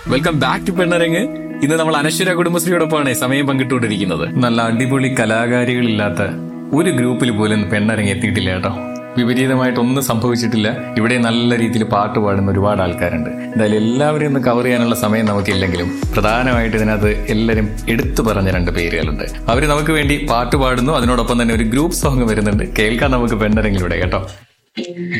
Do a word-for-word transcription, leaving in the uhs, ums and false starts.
Welcome back to പെണ്ണരങ്ങ്. ഇന്ന് നമ്മൾ അനശ്വര കുടുംബശ്രീയോടൊപ്പമാണ് സമയം പങ്കിട്ടുകൊണ്ടിരിക്കുന്നത്. നല്ല അടിപൊളി കലാകാരികളില്ലാത്ത ഒരു ഗ്രൂപ്പിൽ പോലും പെണ്ണരങ്ങ് എത്തിയിട്ടില്ല കേട്ടോ. വിപരീതമായിട്ടൊന്നും സംഭവിച്ചിട്ടില്ല. ഇവിടെ നല്ല രീതിയിൽ പാട്ട് പാടുന്ന ഒരുപാട് ആൾക്കാരുണ്ട്. എന്തായാലും എല്ലാവരെയും ഒന്ന് കവർ ചെയ്യാനുള്ള സമയം നമുക്കില്ലെങ്കിലും പ്രധാനമായിട്ട് ഇതിനകത്ത് എല്ലാവരും എടുത്തു പറഞ്ഞ രണ്ട് പേരുകളുണ്ട്. അവർ നമുക്ക് വേണ്ടി പാട്ട് പാടുന്നു. അതിനോടൊപ്പം തന്നെ ഒരു ഗ്രൂപ്പ് സോങ് വരുന്നുണ്ട്. കേൾക്കാൻ നമുക്ക് പെണ്ണരങ്ങിലൂടെ കേട്ടോ.